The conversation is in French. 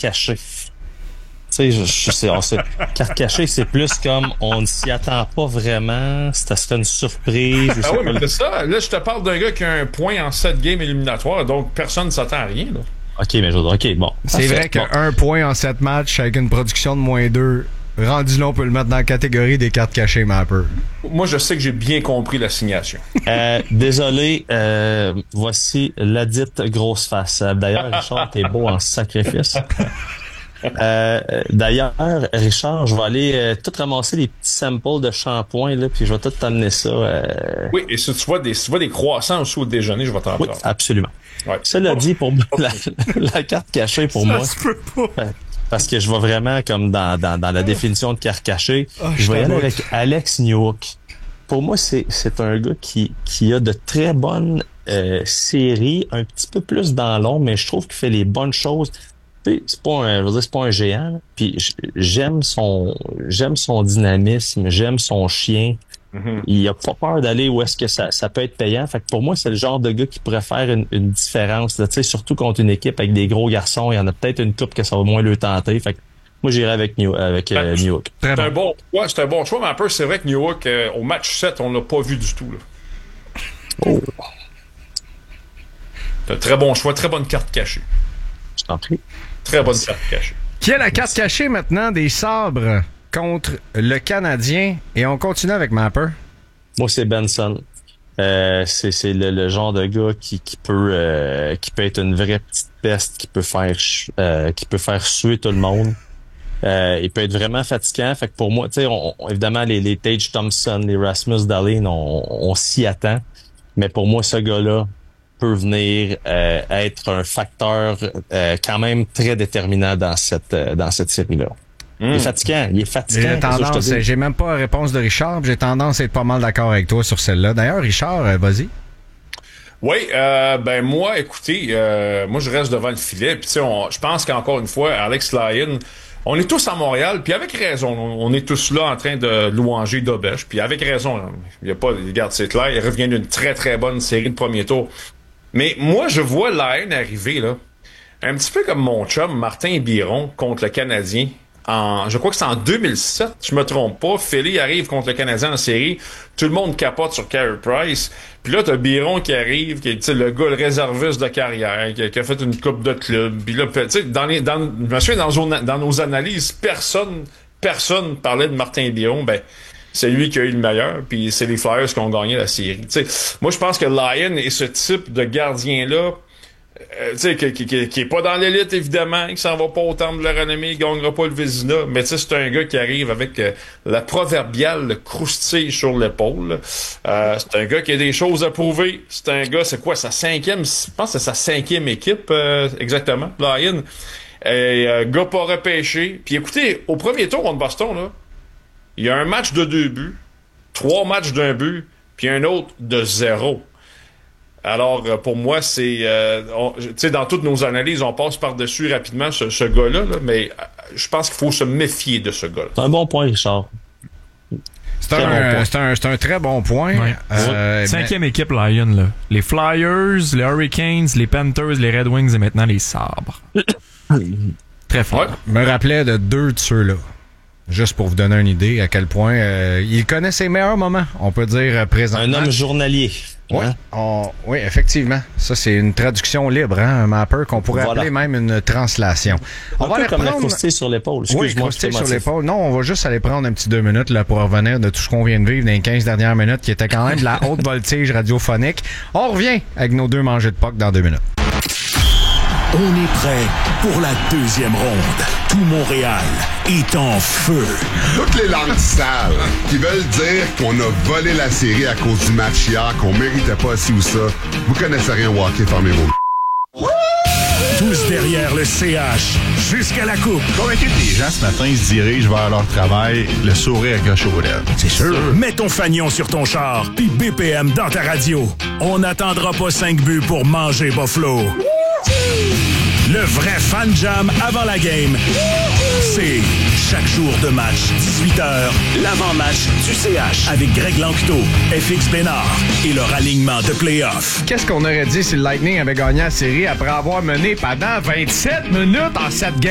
cachée. Tu sais, carte cachée, c'est plus comme on ne s'y attend pas vraiment, ça serait une surprise. Ah oui, mais c'est ça. Là, je te parle d'un gars qui a un point en 7 games éliminatoires, donc personne ne s'attend à rien, là. OK, mais OK, bon. C'est vrai qu'un point en 7 matchs avec une production de -2, rendu là, on peut le mettre dans la catégorie des cartes cachées, Mapper. Moi, je sais que j'ai bien compris l'assignation. Désolé, voici la dite grosse face. D'ailleurs, Richard, t'es beau en sacrifice. D'ailleurs, Richard, je vais aller tout ramasser des petits samples de shampoing, là, puis je vais tout t'amener ça. Oui, et si tu vois des croissants aussi au déjeuner, je vais t'en prendre. Oui, absolument. Ouais. Cela dit, pour moi, la carte cachée, pour moi, parce que je vais vraiment comme dans la définition de carte cachée, je vais y aller avec Alex Newhook. Pour moi, c'est un gars qui a de très bonnes séries, un petit peu plus dans l'ombre, mais je trouve qu'il fait les bonnes choses. C'est pas un géant, là. Puis j'aime son dynamisme, j'aime son chien. Mm-hmm. Il a pas peur d'aller où est-ce que ça peut être payant. Fait que pour moi, c'est le genre de gars qui pourrait faire une différence. Tu sais, surtout contre une équipe avec des gros garçons, il y en a peut-être une couple que ça va moins le tenter. Fait que moi, j'irais avec Newhook. C'est un bon choix, mais un peu, c'est vrai que Newhook, au match 7, on l'a pas vu du tout, là. Oh. C'est un très bon choix, très bonne carte cachée. Je t'en prie. Très bonne carte cachée. Qui est la carte cachée maintenant des Sabres contre le Canadien? Et on continue avec Mapper. Moi, c'est Benson. C'est le genre de gars qui peut être une vraie petite peste, qui peut faire suer tout le monde. Il peut être vraiment fatigant. Fait que pour moi, tu sais, évidemment, les Tage Thompson, les Rasmus Dahlin, on s'y attend. Mais pour moi, ce gars-là peut venir être un facteur quand même très déterminant dans cette série-là. Il est fatigant. J'ai tendance, j'ai même pas la réponse de Richard, j'ai tendance à être pas mal d'accord avec toi sur celle-là. D'ailleurs, Richard, vas-y. Oui, moi, écoutez, moi je reste devant le filet. Puis tu sais, je pense qu'encore une fois, Alex Lyon, on est tous à Montréal, puis avec raison. On est tous là en train de louanger Dobèche, puis avec raison. Il y a pas, regarde, c'est clair, il revient d'une très très bonne série de premier tour. Mais moi, je vois Lyon arriver là, un petit peu comme mon chum Martin Biron contre le Canadien. Je crois que c'est en 2007, je me trompe pas. Philly arrive contre le Canadien en série. Tout le monde capote sur Carey Price. Puis là, t'as Biron qui arrive, qui est le gars, le réserviste de carrière, qui a fait une coupe de club. Puis là, tu sais, je me souviens, dans nos analyses, personne parlait de Martin Biron. Ben, c'est lui qui a eu le meilleur, puis c'est les Flyers qui ont gagné la série. Tu sais, moi, je pense que Lyon est ce type de gardien-là, tu sais, qui est pas dans l'élite, évidemment, qui s'en va pas au temple de la renommée, il gagnera pas le Vézina, mais tu sais, c'est un gars qui arrive avec la proverbiale croustille sur l'épaule. C'est un gars qui a des choses à prouver. C'est un gars, c'est quoi, je pense que c'est sa 5e équipe, exactement, Lyon. Gars pas repêché. Puis écoutez, au premier tour contre Boston, là, il y a un match de 2 buts, 3 matchs d'1 but, puis un autre de 0. Alors, pour moi, c'est... tu sais, dans toutes nos analyses, on passe par-dessus rapidement ce gars-là, là, mais je pense qu'il faut se méfier de ce gars-là. C'est un bon point, Richard. C'est un très bon point. Ouais. 5e équipe, Lyon, là. Les Flyers, les Hurricanes, les Panthers, les Red Wings et maintenant les Sabres. Très fort. Ouais. Je me rappelais de 2 de ceux-là. Juste pour vous donner une idée à quel point il connaît ses meilleurs moments, on peut dire présentement. Un homme journalier. Oui, hein? Oui, effectivement. Ça, c'est une traduction libre, hein, un mapper qu'on pourrait appeler même une translation. On va aller comme la croustille sur l'épaule. Oui, croustille sur l'épaule. Non, on va juste aller prendre un petit 2 minutes là, pour revenir de tout ce qu'on vient de vivre dans les 15 dernières minutes, qui était quand même de la haute voltige radiophonique. On revient avec nos 2 mangées de POC dans 2 minutes. On est prêt pour la 2e ronde. Tout Montréal est en feu. Toutes les langues sales qui veulent dire qu'on a volé la série à cause du match hier, qu'on méritait pas ci ou ça. Vous connaissez rien au hockey, fermez-vous. Tous derrière le CH, jusqu'à la coupe. Convaincu que les gens ce matin ils se dirigent vers leur travail, le sourire accroché aux lèvres. C'est sûr. Mets ton fanion sur ton char, puis BPM dans ta radio. On n'attendra pas 5 buts pour manger Buffalo. Le vrai fan jam avant la game, c'est chaque jour de match, 18h, l'avant-match du CH avec Greg Lanctot, FX Bénard et leur alignement de play-off. Qu'est-ce qu'on aurait dit si le Lightning avait gagné la série après avoir mené pendant 27 minutes en 7 games?